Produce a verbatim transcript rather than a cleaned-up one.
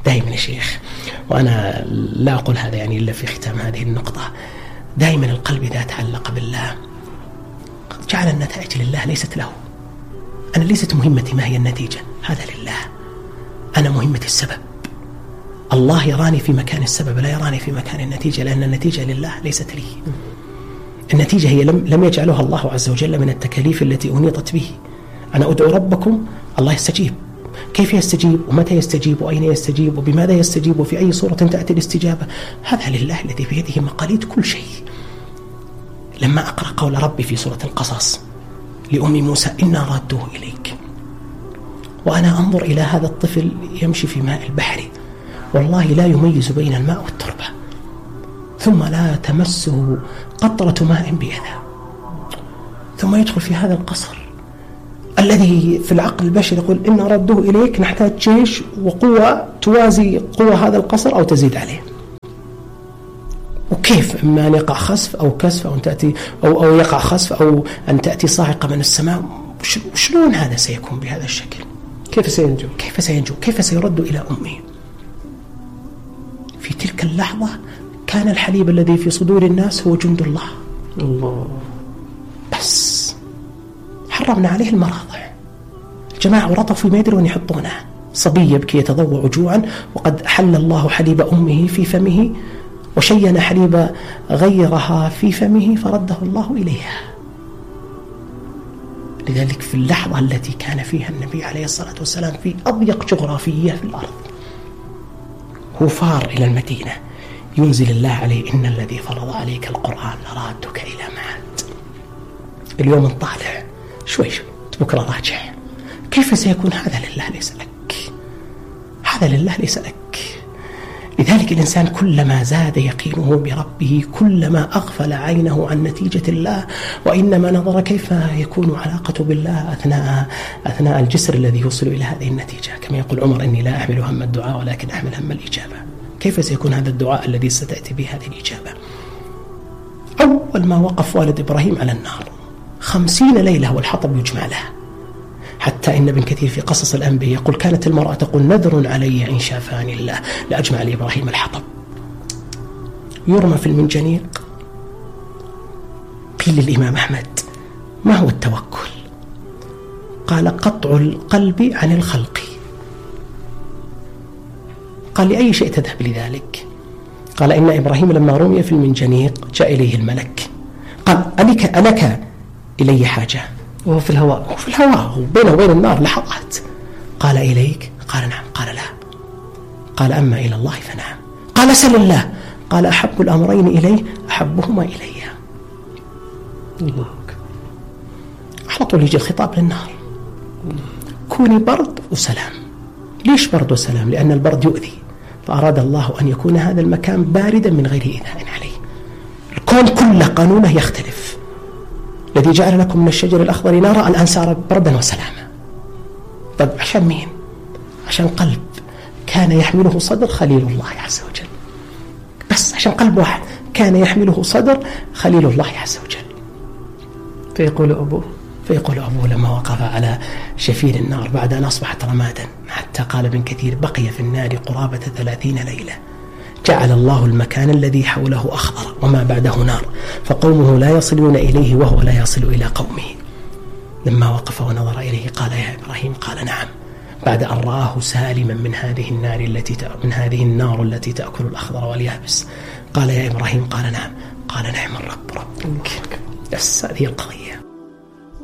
دائما يا شيخ، وأنا لا أقول هذا يعني إلا في ختام هذه النقطة، دائما القلب إذا تعلق بالله جعل النتائج لله ليست له. أنا ليست مهمتي ما هي النتيجة، هذا لله. أنا مهمتي السبب. الله يراني في مكان السبب، لا يراني في مكان النتيجة، لأن النتيجة لله ليست لي. النتيجة هي لم, لم يجعلها الله عز وجل من التكاليف التي أنيطت به. أنا أدعو ربكم الله يستجيب. كيف يستجيب ومتى يستجيب وأين يستجيب وبماذا يستجيب وفي أي صورة تأتي الاستجابة، هذا لله الذي بيده مقاليد كل شيء. لما أقرأ قول ربي في سورة القصص لأم موسى إنا رادوه إليك، وأنا أنظر إلى هذا الطفل يمشي في ماء البحر والله لا يميز بين الماء والتربة، ثم لا تمسه قطرة ماء بيده، ثم يدخل في هذا القصر الذي في العقل البشري يقول إن ردوه إليك، نحتاج جيش وقوة توازي قوة هذا القصر أو تزيد عليه. وكيف إما أن يقع خسف أو كسف أو أن تأتي أو, أو يقع خسف أو أن تأتي صاعقة من السماء، شلون هذا سيكون بهذا الشكل؟ كيف سينجو؟ كيف سينجو؟ كيف سيرد إلى أمه؟ في تلك اللحظة كان الحليب الذي في صدور الناس هو جند الله. الله. بس حرمنا عليه المراضع. الجماعة ورطفوا ما يدرون يحطونه. صبي يبكي يتضوع جوعا وقد حل الله حليب أمه في فمه وشين حليب غيرها في فمه فرده الله إليها. لذلك في اللحظة التي كان فيها النبي عليه الصلاة والسلام في أضيق جغرافية في الأرض، هو فار إلى المدينة، ينزل الله عليه إن الذي فرض عليك القرآن لرادك إلى معاد. اليوم انطالع شوي شوي بكرة راجع. كيف سيكون هذا لله ليس لك؟ هذا لله ليس لك. لذلك الإنسان كلما زاد يقينه بربه كلما أغفل عينه عن نتيجة الله، وإنما نظر كيف يكون علاقته بالله أثناء أثناء الجسر الذي يوصل إلى هذه النتيجة. كما يقول عمر إني لا أحمل هم الدعاء ولكن أحمل هم الإجابة. كيف سيكون هذا الدعاء الذي ستأتي به هذه الإجابة؟ أول ما وقف والد إبراهيم على النار خمسين ليلة والحطب يجمع له، حتى إن ابن كثير في قصص الأنبياء يقول كانت المرأة تقول نذر علي إن شافاني الله لأجمع لإبراهيم الحطب. يرمى في المنجنيق. قيل للإمام أحمد ما هو التوكل؟ قال قطع القلب عن الخلق. قال لأي شيء تذهب لذلك؟ قال إن إبراهيم لما رمي في المنجنيق جاء إليه الملك قال ألك, ألك إلي حاجة؟ وهو في الهواء وفي الهواء وبينه وبين النار لحظات. قال إليك؟ قال نعم. قال لا. قال أما إلى الله فنعم. قال سل الله. قال أحب الأمرين إليه أحبهما إلي. الله. على طول يجي الخطاب للنار كوني برد وسلام. ليش برد وسلام؟ لأن البرد يؤذي، فأراد الله أن يكون هذا المكان باردا من غير إيذاء عليه. الكون كله قانونه يختلف. الذي جعل لكم من الشجر الأخضر نارا الآن صار بردا وسلاما. طيب عشان مين؟ عشان قلب كان يحمله صدر خليل الله عز وجل. بس عشان قلب واحد كان يحمله صدر خليل الله عز وجل. فيقول أبوه فيقول أبوه لما وقف على شفير النار بعد أن أصبحت رمادا، حتى قال ابن كثير بقي في النار قرابة ثلاثين ليلة، جعل الله المكان الذي حوله أخضر وما بعده نار، فقومه لا يصلون إليه وهو لا يصل إلى قومه. لما وقف ونظر إليه قال يا إبراهيم؟ قال نعم. بعد أن رآه سالما من هذه النار التي من هذه النار التي تأكل الأخضر واليابس. قال يا إبراهيم؟ قال نعم. قال نعم الرب ربك. بس هذه القضية.